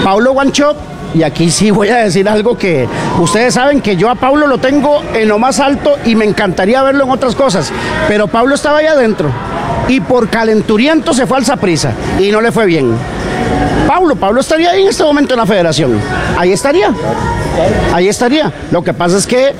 Paulo Wanchope, y aquí sí voy a decir algo que ustedes saben que yo a Paulo lo tengo en lo más alto y me encantaría verlo en otras cosas, pero Paulo estaba ahí adentro y por calenturiento se fue al Saprissa y no le fue bien. Paulo estaría ahí en este momento en la federación, ahí estaría. Lo que pasa es que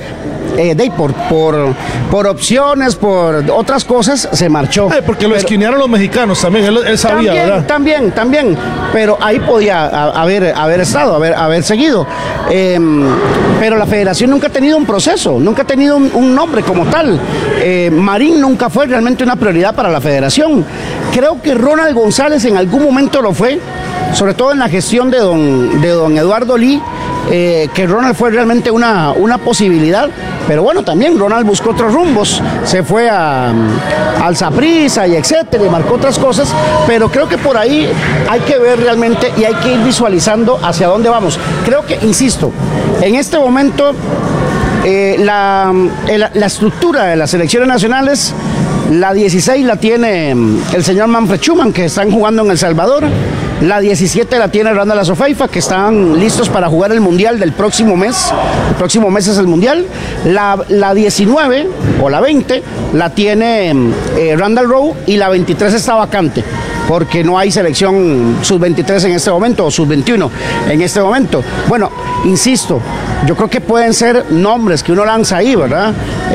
por opciones, por otras cosas, se marchó. Porque lo esquinearon los mexicanos también, él sabía, ¿verdad? También, pero ahí podía haber estado, haber seguido. Pero la federación nunca ha tenido un proceso, nunca ha tenido un nombre como tal. Marín nunca fue realmente una prioridad para la federación. Creo que Ronald González en algún momento lo fue, sobre todo en la gestión de don Eduardo Lee, que Ronald fue realmente una posibilidad, pero bueno, también Ronald buscó otros rumbos, se fue al Saprissa y etcétera, y marcó otras cosas, pero creo que por ahí hay que ver realmente y hay que ir visualizando hacia dónde vamos. Creo que, insisto, en este momento la estructura de las selecciones nacionales, la 16 la tiene el señor Manfred Schumann, que están jugando en El Salvador. La 17 la tiene Randall Azofeifa, que están listos para jugar el Mundial del próximo mes. El próximo mes es el Mundial. La 19 o la 20 la tiene Randall Rowe, y la 23 está vacante, porque no hay selección sub-23 en este momento, o sub-21 en este momento. Bueno, insisto, yo creo que pueden ser nombres que uno lanza ahí, ¿verdad?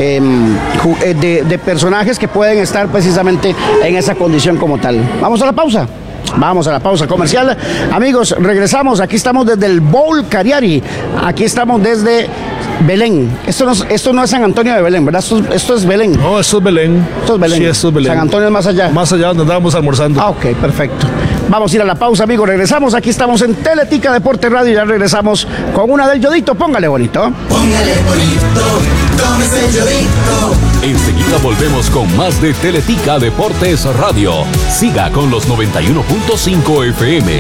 De personajes que pueden estar precisamente en esa condición como tal. Vamos a la pausa. Vamos a la pausa comercial. Amigos, regresamos. Aquí estamos desde el Bowl Cariari. Aquí estamos desde Belén. Esto no es San Antonio de Belén, ¿verdad? Esto es Belén. No, esto es Belén. Esto es Belén. Sí, esto es Belén. San Antonio es más allá. Más allá donde andábamos almorzando. Ok, perfecto. Vamos a ir a la pausa, amigos. Regresamos. Aquí estamos en Teletica Deporte Radio y ya regresamos con una del Yodito. Póngale bonito. Póngale bonito, tómese el Yodito. Enseguida volvemos con más de Teletica Deportes Radio. Siga con los 91.5 FM.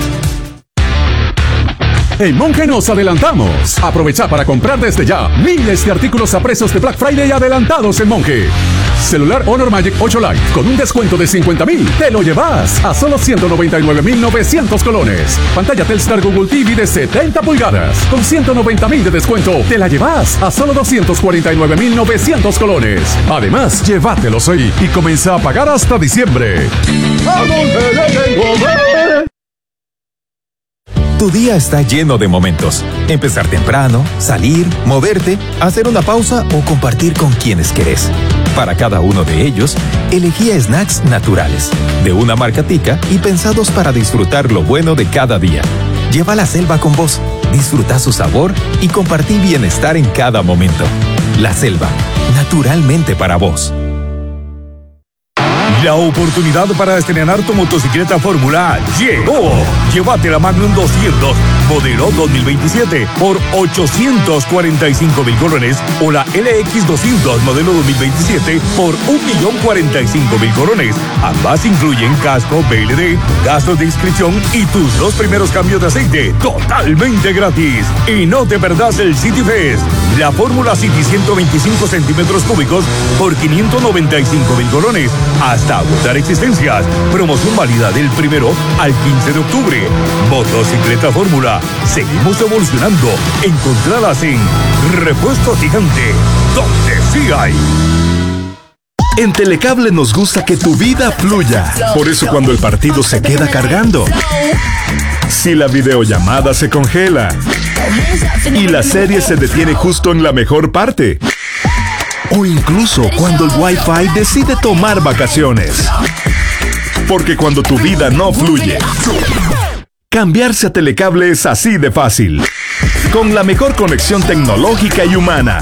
En Monge nos adelantamos. Aprovecha para comprar desde ya miles de artículos a precios de Black Friday adelantados en Monge. Celular Honor Magic 8 Lite con un descuento de 50,000. Te lo llevas a solo 199,900 colones. Pantalla Telstar Google TV de 70 pulgadas con 190,000 de descuento. Te la llevas a solo 249,900 colones. Además, llévatelos hoy y comienza a pagar hasta diciembre. Tu día está lleno de momentos. Empezar temprano, salir, moverte, hacer una pausa o compartir con quienes querés. Para cada uno de ellos, elegí snacks naturales, de una marca tica y pensados para disfrutar lo bueno de cada día. Lleva la selva con vos, disfruta su sabor y compartí bienestar en cada momento. La Selva, naturalmente para vos. La oportunidad para estrenar tu motocicleta Fórmula llegó. Llévate la Magnum 200, modelo 2027, por 845,000 colones, o la LX 200, modelo 2027, por 1,045,000 colones. Ambas incluyen casco, PLD, gastos de inscripción y tus 2 primeros cambios de aceite, totalmente gratis. Y no te perdás el City Fest, la Fórmula City 125 centímetros cúbicos por 595,000 colones. Hasta agotar existencias. Promoción válida del 1 al 15 de octubre. Motocicleta Fórmula. Seguimos evolucionando. Encontradas en Repuesto Gigante, donde sí hay. En Telecable nos gusta que tu vida fluya. Por eso cuando el partido se queda cargando, si la videollamada se congela y la serie se detiene justo en la mejor parte, o incluso cuando el Wi-Fi decide tomar vacaciones. Porque cuando tu vida no fluye, cambiarse a Telecable es así de fácil. Con la mejor conexión tecnológica y humana.